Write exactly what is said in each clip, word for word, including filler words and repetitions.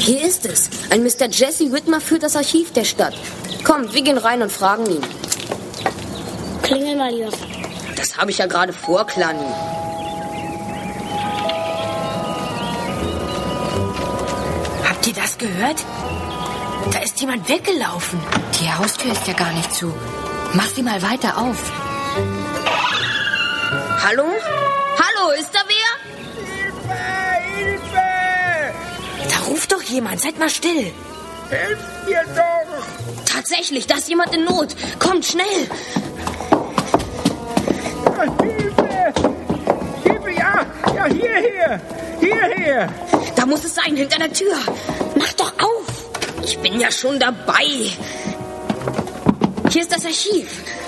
Hier ist es. Ein Mister Jesse Whitmer führt das Archiv der Stadt. Kommt, wir gehen rein und fragen ihn. Klingel mal, Jos. Das habe ich ja gerade vor, Klani. Habt ihr das gehört? Da ist jemand weggelaufen. Die Haustür ist ja gar nicht zu. Mach sie mal weiter auf. Hallo? Hallo, ist da wer? Hilfe! Hilfe! Da ruft doch jemand. Seid mal still. Helft mir doch! Tatsächlich, da ist jemand in Not. Kommt, schnell. Hilfe! Hilfe, ja! Ja, hierher! Hierher! Da muss es sein, hinter der Tür. Mach doch auf. Ich bin ja schon dabei. Hier ist das Archiv.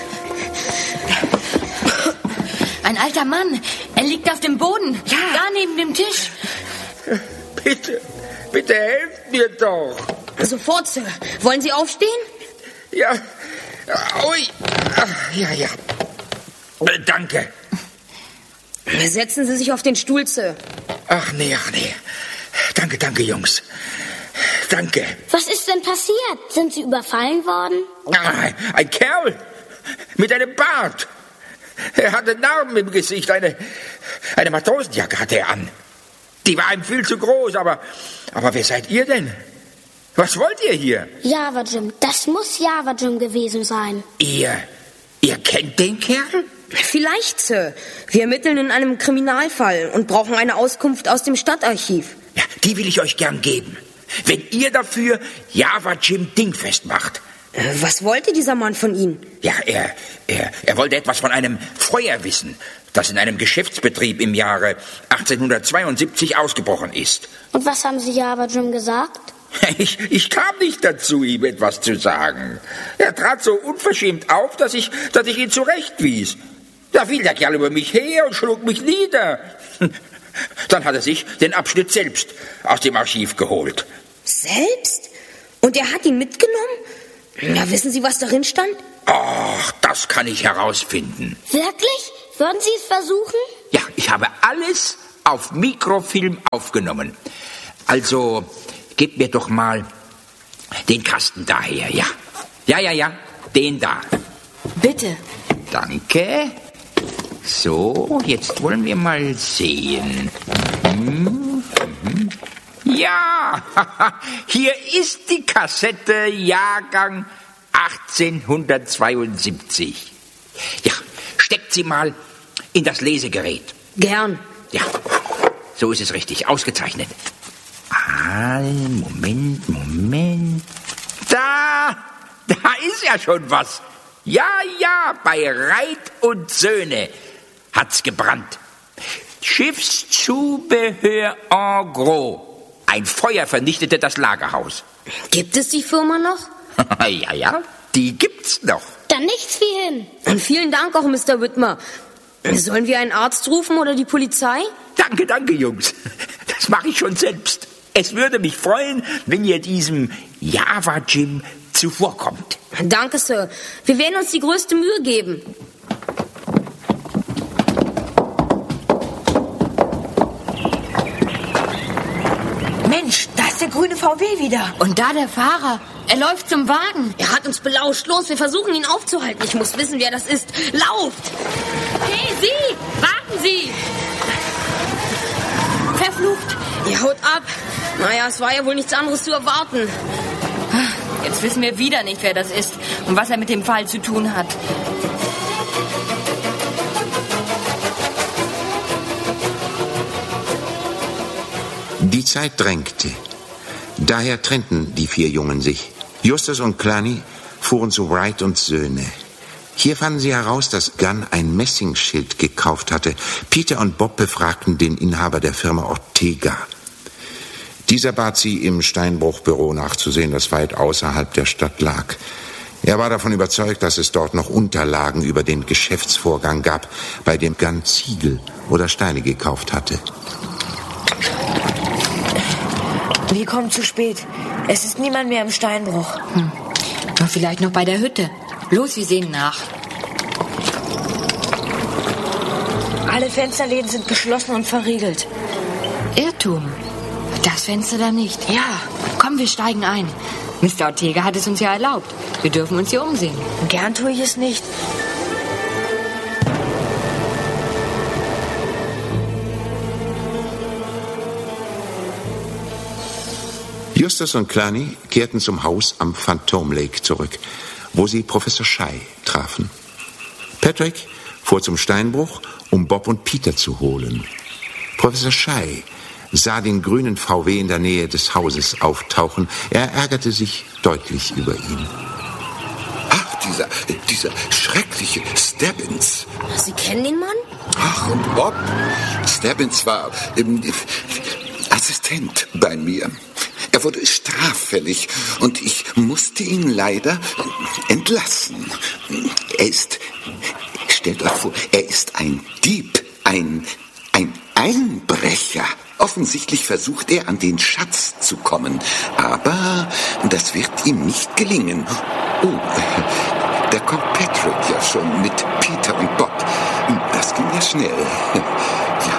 Ein alter Mann. Er liegt auf dem Boden. Ja. Da neben dem Tisch. Bitte, bitte helft mir doch. Sofort, Sir. Wollen Sie aufstehen? Ja. Ui. Ja, ja. Äh, danke. Setzen Sie sich auf den Stuhl, Sir. Ach nee, ach nee. Danke, danke, Jungs. Danke. Was ist denn passiert? Sind Sie überfallen worden? Ah, ein Kerl mit einem Bart. Er hatte Narben im Gesicht. Eine, eine Matrosenjacke hatte er an. Die war ihm viel zu groß, aber, aber wer seid ihr denn? Was wollt ihr hier? Java Jim. Das muss Java Jim gewesen sein. Ihr, ihr kennt den Kerl? Vielleicht, Sir. Wir ermitteln in einem Kriminalfall und brauchen eine Auskunft aus dem Stadtarchiv. Ja, die will ich euch gern geben. Wenn ihr dafür Java Jim dingfest macht. Äh, was wollte dieser Mann von Ihnen? Ja, er, er, er wollte etwas von einem Feuer wissen, das in einem Geschäftsbetrieb im Jahre achtzehnhundertzweiundsiebzig ausgebrochen ist. Und was haben Sie Java Jim gesagt? Ich, ich kam nicht dazu, ihm etwas zu sagen. Er trat so unverschämt auf, dass ich, dass ich ihn zurechtwies. Da fiel der Kerl über mich her und schlug mich nieder. Dann hat er sich den Abschnitt selbst aus dem Archiv geholt. Selbst? Und er hat ihn mitgenommen? Ja, wissen Sie, was darin stand? Ach, das kann ich herausfinden. Wirklich? Würden Sie es versuchen? Ja, ich habe alles auf Mikrofilm aufgenommen. Also, gebt mir doch mal den Kasten daher, ja. Ja, ja, ja, den da. Bitte. Danke. So, jetzt wollen wir mal sehen. Hm, hm. Ja, hier ist die Kassette, Jahrgang achtzehnhundertzweiundsiebzig. Ja, steckt sie mal in das Lesegerät. Gern. Ja, so ist es richtig, ausgezeichnet. Ah, Moment, Moment. Da, da ist ja schon was. Ja, ja, bei Reit und Söhne hat's gebrannt. Schiffszubehör en gros. Ein Feuer vernichtete das Lagerhaus. Gibt es die Firma noch? Ja, ja, die gibt's noch. Dann nichts wie hin. Und vielen Dank auch, Mister Whitmer. Sollen wir einen Arzt rufen oder die Polizei? Danke, danke, Jungs. Das mache ich schon selbst. Es würde mich freuen, wenn ihr diesem Java Jim zuvorkommt. Danke, Sir. Wir werden uns die größte Mühe geben. Mensch, da ist der grüne V W wieder. Und da der Fahrer. Er läuft zum Wagen. Er hat uns belauscht. Los, wir versuchen ihn aufzuhalten. Ich muss wissen, wer das ist. Lauft! Hey, Sie! Warten Sie! Verflucht! Ihr haut ab. Naja, es war ja wohl nichts anderes zu erwarten. Jetzt wissen wir wieder nicht, wer das ist und was er mit dem Fall zu tun hat. Die Zeit drängte. Daher trennten die vier Jungen sich. Justus und Klani fuhren zu Wright und Söhne. Hier fanden sie heraus, dass Gunn ein Messingschild gekauft hatte. Peter und Bob befragten den Inhaber der Firma Ortega. Dieser bat sie, im Steinbruchbüro nachzusehen, das weit außerhalb der Stadt lag. Er war davon überzeugt, dass es dort noch Unterlagen über den Geschäftsvorgang gab, bei dem Gunn Ziegel oder Steine gekauft hatte. Wir kommen zu spät. Es ist niemand mehr im Steinbruch. Hm. Aber vielleicht noch bei der Hütte. Los, wir sehen nach. Alle Fensterläden sind geschlossen und verriegelt. Irrtum. Das Fenster da nicht. Ja, komm, wir steigen ein. Mister Ortega hat es uns ja erlaubt. Wir dürfen uns hier umsehen. Gern tue ich es nicht. Justus und Clanny kehrten zum Haus am Phantom Lake zurück, wo sie Professor Schei trafen. Patrick fuhr zum Steinbruch, um Bob und Peter zu holen. Professor Schei sah den grünen V W in der Nähe des Hauses auftauchen. Er ärgerte sich deutlich über ihn. Ach, dieser, dieser schreckliche Stebbins. Sie kennen den Mann? Ach, und Bob. Stebbins war ähm, Assistent bei mir. Er wurde straffällig und ich musste ihn leider entlassen. Er ist, stellt euch vor, er ist ein Dieb, ein, ein Einbrecher. Offensichtlich versucht er, an den Schatz zu kommen. Aber das wird ihm nicht gelingen. Oh, da kommt Patrick ja schon mit Peter und Bob. Das ging ja schnell. Ja.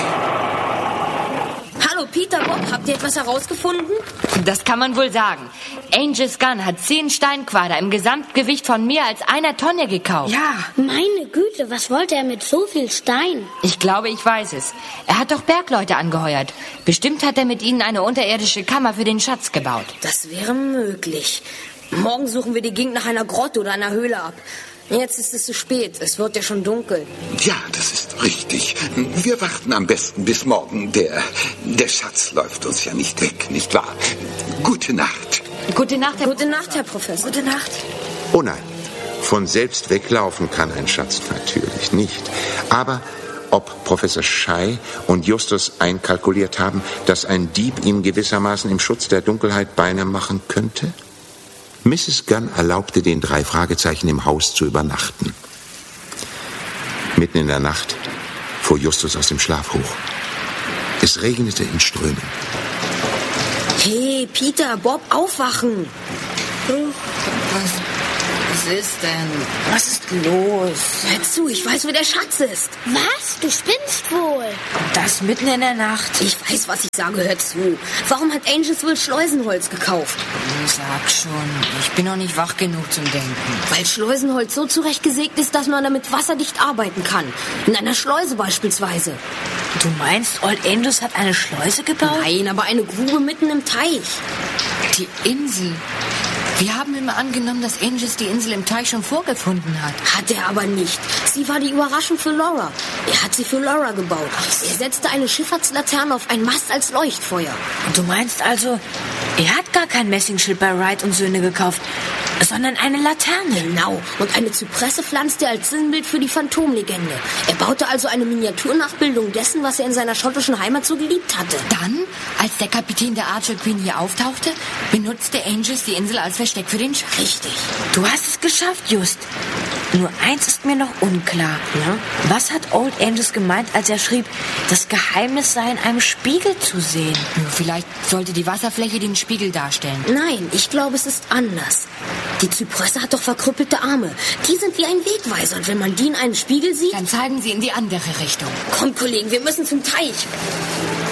Hallo, Peter, Bob, habt ihr etwas herausgefunden? Das kann man wohl sagen. Angel's Gun hat zehn Steinquader im Gesamtgewicht von mehr als einer Tonne gekauft. Ja. Meine Güte, was wollte er mit so viel Stein? Ich glaube, ich weiß es. Er hat doch Bergleute angeheuert. Bestimmt hat er mit ihnen eine unterirdische Kammer für den Schatz gebaut. Das wäre möglich. Morgen suchen wir die Gegend nach einer Grotte oder einer Höhle ab. Jetzt ist es zu spät. Es wird ja schon dunkel. Ja, das ist richtig. Wir warten am besten bis morgen. Der, der Schatz läuft uns ja nicht weg, nicht wahr? Gute Nacht. Gute Nacht, Herr Gute Nacht, Herr Professor. Gute Nacht. Oh nein, von selbst weglaufen kann ein Schatz natürlich nicht. Aber ob Professor Schei und Justus einkalkuliert haben, dass ein Dieb ihm gewissermaßen im Schutz der Dunkelheit Beine machen könnte? Misses Gunn erlaubte den drei Fragezeichen im Haus zu übernachten. Mitten in der Nacht fuhr Justus aus dem Schlaf hoch. Es regnete in Strömen. Hey, Peter, Bob, aufwachen! Was, was ist denn? Was ist los? Hör zu, ich weiß, wo der Schatz ist. Was? Du spinnst wohl. Das mitten in der Nacht. Ich weiß, was ich sage, hör zu. Warum hat Angels wohl Schleusenholz gekauft? Sag schon, ich bin noch nicht wach genug zum Denken. Weil Schleusenholz so zurechtgesägt ist, dass man damit wasserdicht arbeiten kann. In einer Schleuse beispielsweise. Du meinst, Old Angus hat eine Schleuse gebaut? Nein, aber eine Grube mitten im Teich. Die Insel. Wir haben immer angenommen, dass Angus die Insel im Teich schon vorgefunden hat. Hat er aber nicht. Sie war die Überraschung für Laura. Er hat sie für Laura gebaut. Er setzte eine Schifffahrtslaterne auf einen Mast als Leuchtfeuer. Und du meinst also, er hat gar kein Messingschild bei Wright und Söhne gekauft, sondern eine Laterne. Genau. Und eine Zypresse pflanzte er als Sinnbild für die Phantomlegende. Er baute also eine Miniaturnachbildung dessen, was er in seiner schottischen Heimat so geliebt hatte. Dann, als der Kapitän der Archer Queen hier auftauchte, benutzte Angus die Insel als Versteck für den Schatz. Richtig. Du hast es geschafft, Just. Nur eins ist mir noch unklar. Ja? Was hat Old Angus gemeint, als er schrieb, das Geheimnis sei in einem Spiegel zu sehen? Vielleicht sollte die Wasserfläche den Spiegel darstellen. Nein, ich glaube, es ist anders. Die Zypresse hat doch verkrüppelte Arme. Die sind wie ein Wegweiser. Und wenn man die in einem Spiegel sieht... Dann zeigen sie in die andere Richtung. Kommt, Kollegen, wir müssen zum Teich.